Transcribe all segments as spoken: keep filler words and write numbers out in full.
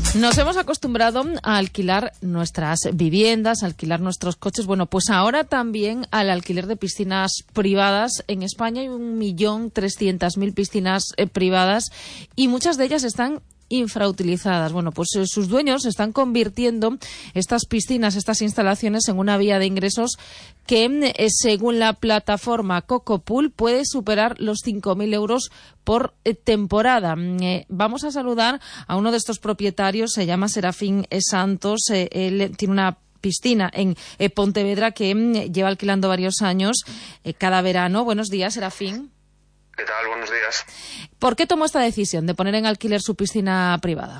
Nos hemos acostumbrado a alquilar nuestras viviendas, a alquilar nuestros coches. Bueno, pues ahora también al alquiler de piscinas privadas. En España hay un millón trescientas mil piscinas eh, privadas y muchas de ellas están infrautilizadas. Bueno, pues eh, sus dueños están convirtiendo estas piscinas, estas instalaciones en una vía de ingresos que, eh, según la plataforma Cocopool, puede superar los cinco mil euros por eh, temporada. Eh, vamos a saludar a uno de estos propietarios, se llama Serafín Santos. Eh, él tiene una piscina en eh, Pontevedra que eh, lleva alquilando varios años eh, cada verano. Buenos días, Serafín. ¿Qué tal? Buenos días. ¿Por qué tomó esta decisión de poner en alquiler su piscina privada?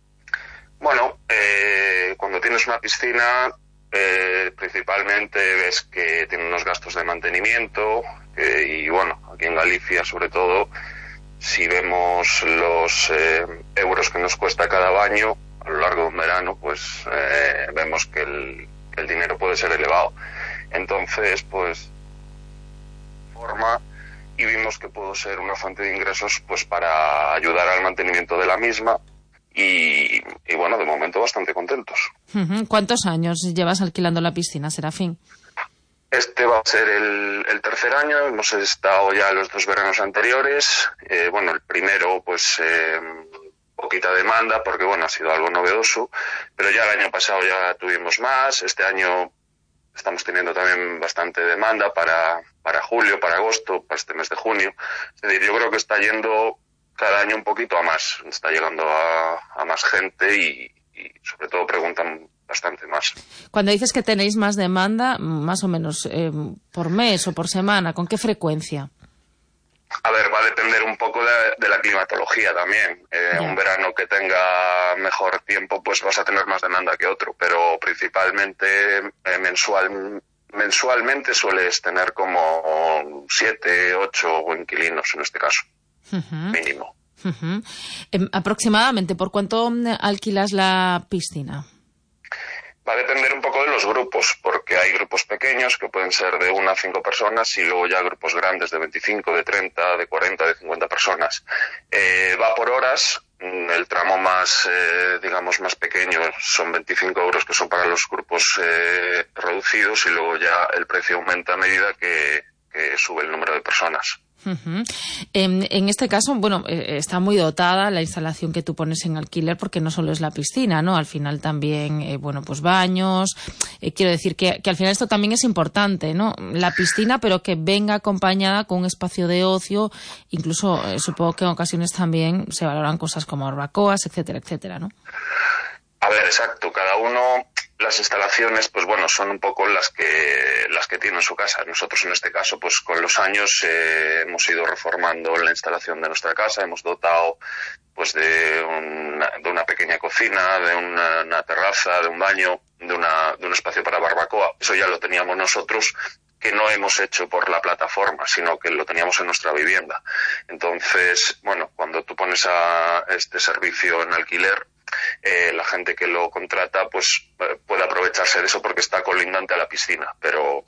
Bueno, eh, cuando tienes una piscina, eh, principalmente ves que tiene unos gastos de mantenimiento eh, y bueno, aquí en Galicia sobre todo, si vemos los eh, euros que nos cuesta cada baño a lo largo de un verano, pues eh, vemos que el, que el dinero puede ser elevado. Entonces, pues, forma... y vimos que pudo ser una fuente de ingresos pues para ayudar al mantenimiento de la misma y, y bueno, de momento bastante contentos. ¿Cuántos años llevas alquilando la piscina, Serafín? Este va a ser el, el tercer año, hemos estado ya los dos veranos anteriores. Eh, bueno, el primero pues eh, poquita demanda porque bueno, ha sido algo novedoso, pero ya el año pasado ya tuvimos más, este año estamos teniendo también bastante demanda para, para julio, para agosto, para este mes de junio. Es decir, yo creo que está yendo cada año un poquito a más. Está llegando a, a más gente y, y sobre todo preguntan bastante más. Cuando dices que tenéis más demanda, más o menos eh, por mes o por semana, ¿con qué frecuencia? A ver, va a depender un poco de, de la climatología también. Eh, un verano que tenga mejor tiempo, pues vas a tener más demanda que otro, pero principalmente eh, mensual, mensualmente sueles tener como siete, ocho inquilinos en este caso, uh-huh. mínimo. Uh-huh. Eh, aproximadamente, ¿por cuánto alquilas la piscina? Va a depender un poco de los grupos, porque hay grupos pequeños que pueden ser de una a cinco personas y luego ya grupos grandes de veinticinco, de treinta, de cuarenta, de cincuenta personas. Eh, va por horas, el tramo más, eh, digamos, más pequeño son veinticinco euros, que son para los grupos eh, reducidos, y luego ya el precio aumenta a medida que, que sube el número de personas. Uh-huh. En, en este caso, bueno, eh, está muy dotada la instalación que tú pones en alquiler, porque no solo es la piscina, ¿no? Al final también, eh, bueno, pues baños. Eh, quiero decir que, que al final esto también es importante, ¿no? La piscina, pero que venga acompañada con un espacio de ocio. Incluso, eh, supongo que en ocasiones también se valoran cosas como barbacoas, etcétera, etcétera, ¿no? A ver, exacto. Cada uno... Las instalaciones, pues bueno, son un poco las que las que tiene en su casa. Nosotros en este caso, pues con los años eh, hemos ido reformando la instalación de nuestra casa, hemos dotado pues de una, de una pequeña cocina, de una, una terraza, de un baño, de una de un espacio para barbacoa. Eso ya lo teníamos nosotros, que no hemos hecho por la plataforma, sino que lo teníamos en nuestra vivienda. Entonces, bueno, cuando tú pones a este servicio en alquiler, Eh, la gente que lo contrata pues eh, puede aprovecharse de eso porque está colindante a la piscina, pero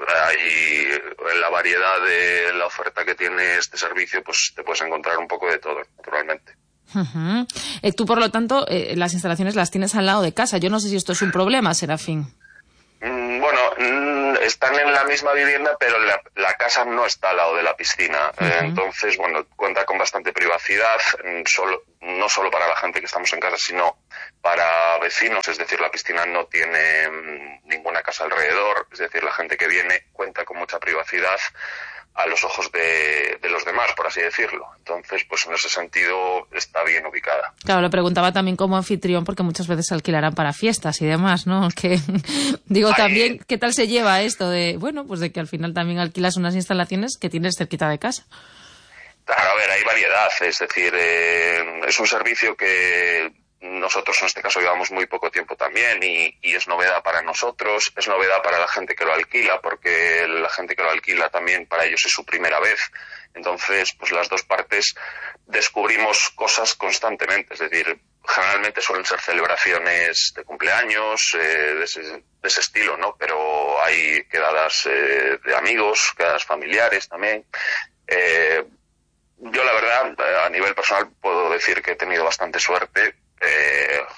ahí en la variedad de la oferta que tiene este servicio pues te puedes encontrar un poco de todo, naturalmente. Uh-huh. Eh, tú, por lo tanto, eh, las instalaciones las tienes al lado de casa. Yo no sé si esto es un problema, Serafín. Mm, bueno, mm, están en la misma vivienda, pero la, la casa no está al lado de la piscina. Uh-huh. Eh, entonces, bueno, cuenta con bastante privacidad, solo, no solo para la gente que estamos en casa, sino para vecinos. Es decir, la piscina no tiene mm, ninguna casa alrededor. Es decir, la gente que viene cuenta con mucha privacidad a los ojos de, de los demás, por así decirlo. Entonces, pues en ese sentido está bien ubicada. Claro, lo preguntaba también como anfitrión, porque muchas veces se alquilarán para fiestas y demás, ¿no? Que digo Ahí... también, ¿qué tal se lleva esto de, bueno, pues de que al final también alquilas unas instalaciones que tienes cerquita de casa? Claro, a ver, hay variedad, es decir, eh, es un servicio que nosotros en este caso llevamos muy poco tiempo también y, y es novedad para nosotros, es novedad para la gente que lo alquila, porque la gente que lo alquila también para ellos es su primera vez. Entonces, pues las dos partes descubrimos cosas constantemente, es decir, generalmente suelen ser celebraciones de cumpleaños, eh, de, ese, de ese estilo, ¿no? Pero hay quedadas eh, de amigos, quedadas familiares también. Eh, yo la verdad, a nivel personal, puedo decir que he tenido bastante suerte. Eh,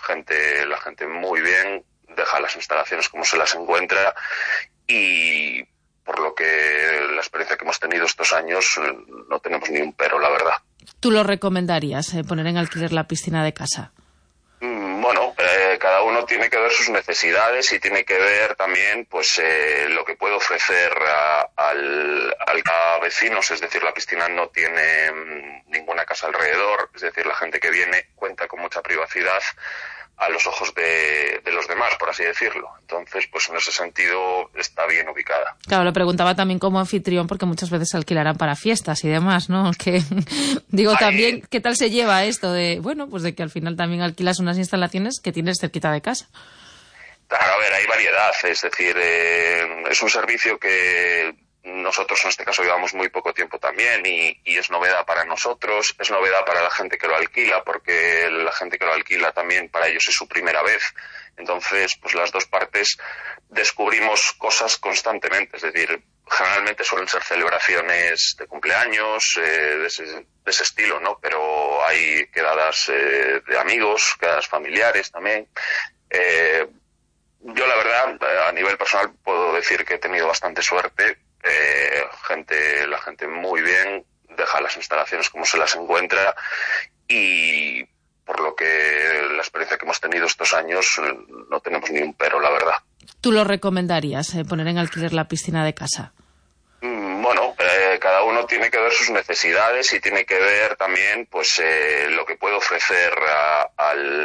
gente, la gente muy bien, deja las instalaciones como se las encuentra y por lo que la experiencia que hemos tenido estos años no tenemos ni un pero, la verdad. ¿Tú lo recomendarías, eh, poner en alquiler la piscina de casa? Bueno, eh, cada uno tiene que ver sus necesidades y tiene que ver también pues eh, lo que puede ofrecer a, al, al, a vecinos, es decir, la piscina no tiene mmm, ninguna casa alrededor, es decir, la gente que viene cuenta con mucha privacidad a los ojos de, de los demás, por así decirlo. Entonces, pues en ese sentido está bien ubicada. Claro, lo preguntaba también como anfitrión, porque muchas veces se alquilarán para fiestas y demás, ¿no? Que digo Ay, también, ¿qué tal se lleva esto de, bueno, pues de que al final también alquilas unas instalaciones que tienes cerquita de casa? Claro, a ver, hay variedad, es decir, eh, es un servicio que nosotros en este caso llevamos muy poco tiempo también y, y es novedad para nosotros, es novedad para la gente que lo alquila, porque la gente que lo alquila también para ellos es su primera vez. Entonces, pues las dos partes descubrimos cosas constantemente, es decir, generalmente suelen ser celebraciones de cumpleaños, eh, de, ese, de ese estilo, ¿no? Pero hay quedadas eh, de amigos, quedadas familiares también. Eh, yo, la verdad, a nivel personal puedo decir que he tenido bastante suerte. Eh, gente, la gente muy bien, deja las instalaciones como se las encuentra y por lo que la experiencia que hemos tenido estos años no tenemos ni un pero, la verdad. ¿Tú lo recomendarías, eh, poner en alquiler la piscina de casa? Bueno, eh, cada uno tiene que ver sus necesidades y tiene que ver también pues eh, lo que puede ofrecer a, al